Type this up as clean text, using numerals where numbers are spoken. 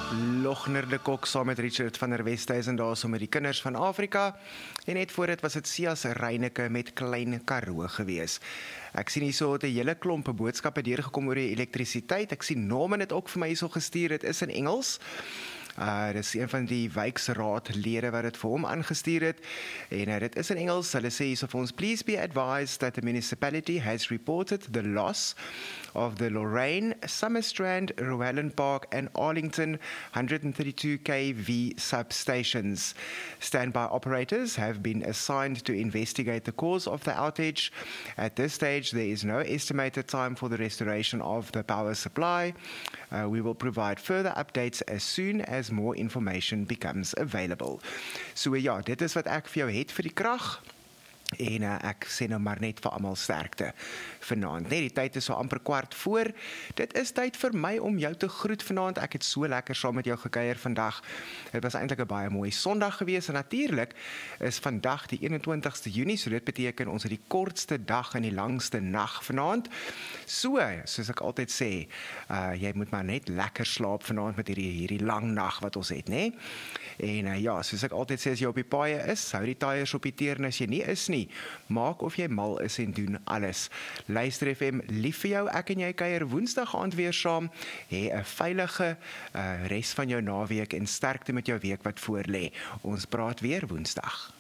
Lochner de Kok saam met Richard van der Westhuizen daar so met die kinders van Afrika. En net voor dit was dit Sias Reyneke met Klein Karoo gewees. Ek sien hierso 'n hele klomp boodskappe deurgekom oor die elektrisiteit. Ek sien Norman het ook vir my hierso gestuur. Dit is in Engels. Dis een van die wijksraadlede wat dit vir hom aangestuur het. En dit is in Engels. Hulle sê hierso vir ons, please be advised that the municipality has reported the loss of the Lorraine, Summerstrand, Rowellan Park and Arlington 132 kV substations. Standby operators have been assigned to investigate the cause of the outage. At this stage, there is no estimated time for the restoration of the power supply. We will provide further updates as soon as more information becomes available. So ja, dit is wat ek vir jou het vir die krag. En ek sê nou maar net vir almal sterkte vanaand. Net die tyd is so amper 15:15. Dit is tyd vir my om jou te groet vanaand. Ek het so lekker saam met jou gekuier vandag. Dit was eintlik 'n baie mooi Sondag gewees en natuurlik is vandag die 21ste Junie, so dit beteken ons het die kortste dag en die langste nag vanaand. So, soos ek altyd sê, jy moet maar net lekker slaap vanaand met hierdie lang nag wat ons het, né? En ja, soos ek altyd sê, as jy op die paaie is, hou die tyres op die teren as jy nie is nie. Maak of jy mal is en doen alles. Luister FM, lief vir jou, ek en jy kuier Woensdag aand weer saam. Hê 'n veilige res van jou naweek en sterkte met jou week wat voor lê. Ons praat weer Woensdag.